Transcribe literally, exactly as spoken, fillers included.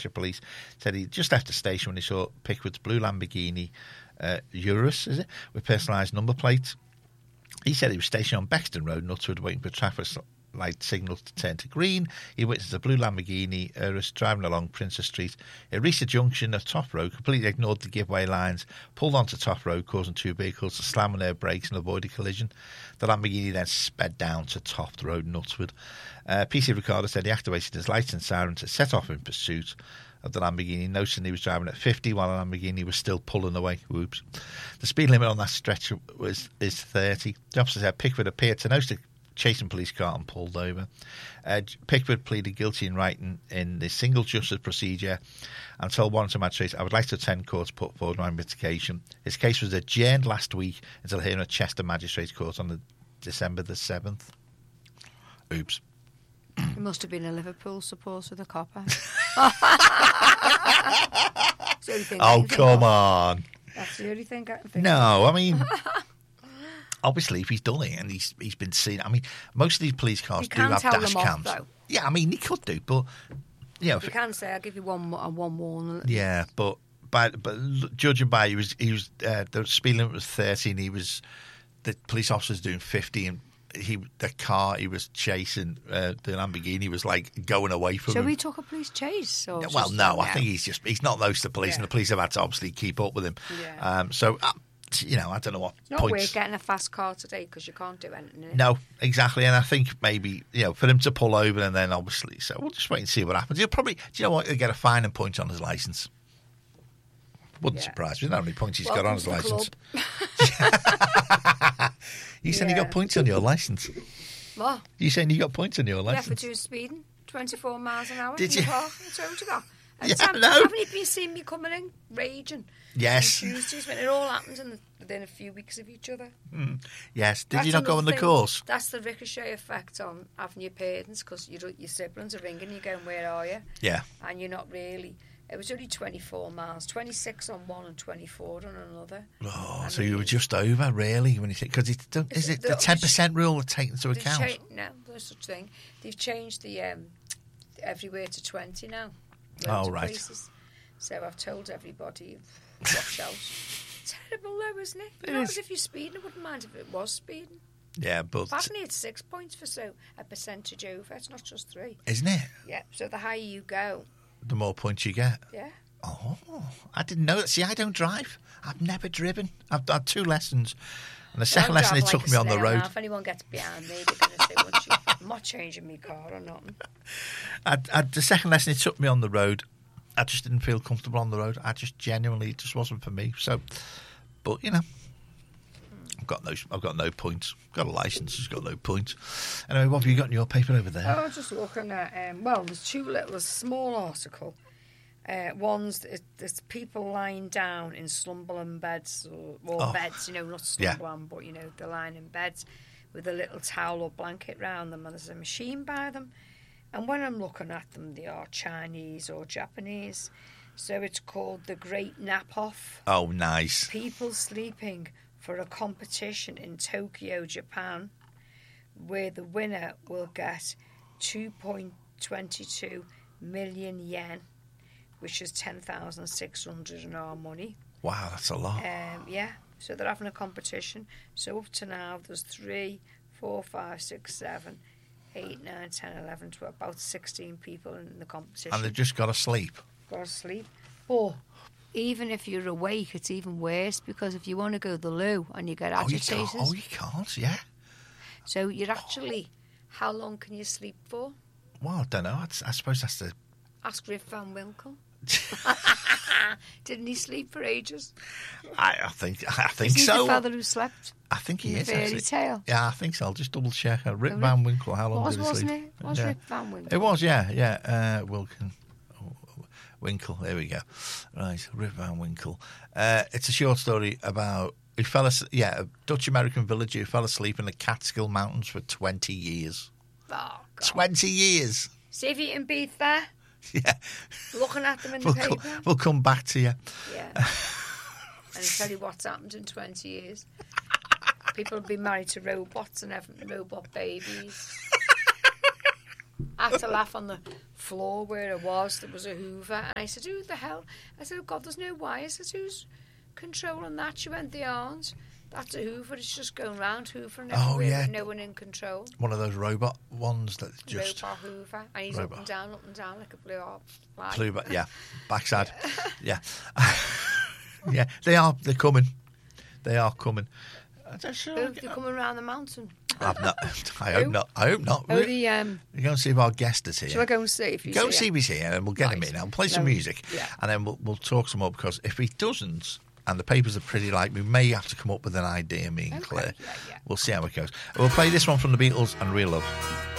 Cheshire Police said he just left the station when he saw Pickford's blue Lamborghini uh, Urus, is it, with personalised number plates. He said he was stationed on Bexton Road, Knutsford, waiting for traffic light signals to turn to green. He witnessed a blue Lamborghini Urus driving along Princess Street. It reached a junction of Top Road, completely ignored the giveaway lines, pulled onto Top Road, causing two vehicles to slam on their brakes and avoid a collision. The Lamborghini then sped down to Top Road, Knutsford. Uh, P C Ricardo said he activated his lights and sirens to set off in pursuit of the Lamborghini, noticing he was driving at fifty while the Lamborghini was still pulling away. Whoops. The speed limit on that stretch was is thirty. The officer said Pickford appeared to notice the chasing police car and pulled over. Uh, Pickford pleaded guilty in writing in the single justice procedure and told Warrington magistrates, I would like to attend court to put forward my mitigation. His case was adjourned last week until hearing at Chester Magistrates Court on the December the seventh. Oops. He must have been a Liverpool supporter, the copper. Oh, come on. That's the only thing I can think No, of. I mean, obviously, if he's done it and he's he's been seen, I mean, most of these police cars You do can have tell dash them off, cams. though. Yeah, I mean, he could do, but you know, You if- can say, I'll give you one mo- one warning. yeah, but by but l- judging by he was he was uh, the speed limit was thirty, and he was the police officer's doing fifty, and he the car he was chasing uh, the Lamborghini was like going away from So him. we took a police chase? Or Yeah, well, just- no, I think he's just he's not those to the police, Yeah. and the police have had to obviously keep up with him. Yeah. Um, so uh, you know, I don't know what It's not points. weird getting a fast car today because you can't do anything in it. No, exactly, and I think maybe you know for him to pull over and then obviously, so we'll just wait and see what happens. He'll probably, do you know what? He'll get a fine and point on his license. Wouldn't Yeah. surprise me. You know how many points he's got Welcome on his to the license. club. You saying you Yeah. got points on your license? What? You saying you got points on your Yeah, for license? doing speeding. twenty-four miles an hour. Did in the you? Car. I told you that. And Yeah, Sam, no. Haven't you been seeing me coming in raging? Yes. On Tuesdays when it all happens in the, within a few weeks of each other. Yes. Did That's you not go another on the thing. course? That's the ricochet effect on having your parents because your, your siblings are ringing you going, where are you? Yeah. And you're not really. It was only twenty-four miles, twenty-six on one and twenty-four on another. Oh, And so you were it- just over, really, when you think because it's the, is Is it it the the- ten percent rule that's taken into They've account? cha- no, there's such thing. They've changed the um, everywhere to twenty now. Loads Oh, of right. places. So I've told everybody, watch out. Terrible though, isn't it? It Not is. as if you're speeding. I wouldn't mind if it was speeding. Yeah, but Badly, it's six points for so a percentage over. It's not just three. isn't it? Yeah. So the higher you go, The more points you get. yeah. Oh, I didn't know that. See, I don't drive. I've never driven. I've had two lessons. And the second I'll lesson, drive it took like me a on the snail road. now. If anyone gets behind me, they're going to say, "What's you?" I'm not changing my car or nothing. I, I, the second lesson, it took me on the road. I just didn't feel comfortable on the road. I just genuinely, it just wasn't for me. So, but you know, I've got no, I've got no points. Got a license, just got no points. Anyway, what have you got in your paper over there? I was just looking at, um, well, there's two little, a small article. Uh, one's, it, there's people lying down in slumberland beds, or, or Oh. beds, you know, not Yeah. slumberland, but, you know, they're lying in beds with a little towel or blanket round them, and there's a machine by them. And when I'm looking at them, they are Chinese or Japanese. So it's called the Great Nap Off. Oh, nice. People sleeping for a competition in Tokyo, Japan, where the winner will get two point two two million yen, which is ten thousand six hundred in our money. Wow, that's a lot. Um, yeah, so they're having a competition. So up to now, there's three, four, five, six, seven, eight, nine, ten, eleven, twelve, about sixteen people in the competition. And they've just got to sleep. Go to sleep. Or even if you're awake, it's even worse because if you want to go to the loo and you get Oh, you agitated, can't. Oh, you can't. Yeah. so you're actually, how long can you sleep for? Well, I don't know. I'd, I suppose that's the. Ask Rip Van Winkle. Didn't he sleep for ages? I, I think. I think Isn't he so. the father who slept? I think he in the is. fairy actually. tale? Yeah, I think so. I'll just double check. Uh, Rip Rip- Van Winkle. How long Was, did he wasn't sleep? it? Was Yeah. Rip Van Winkle? It was. Yeah. Yeah. Uh, Wilkin. Winkle. There we go. Right. Rip Van Winkle. Uh, it's a short story about. Who fell asleep, yeah, a Dutch American villager who fell asleep in the Catskill Mountains for twenty years. Oh, God. twenty years. See if you can beat that. Yeah. Looking at them in the We'll, paper. co- we'll come back to you. Yeah. And tell you what's happened in twenty years. People have been married to robots and having robot babies. I had to laugh on the floor where it was. There was a Hoover. And I said, who the hell? I said, oh, God, there's no wires. I said, who's controlling that? She went, they aren't. That's a Hoover. It's just going round hoovering everywhere Oh, yeah. with no one in control. One of those robot ones that just... Robot Hoover. And he's Robot. up and down, up and down like a blue arc fly. Blue, but yeah, backside. Yeah. Yeah, they are. They're coming. They are coming. I don't sure. Oh, they're coming around the mountain. I'm not. I hope Who? not. I hope not. Oh, the, um, We're going to see if our guest is here. shall I go and see if you Go and see see it? if he's here, and we'll get him Right. in. I'll play some No. music, Yeah. and then we'll we'll talk some more. Because if he doesn't, and the papers are pretty light, we may have to come up with an idea. Me and Okay, Claire. yeah, yeah. We'll see how it goes. We'll play this one from the Beatles and Real Love.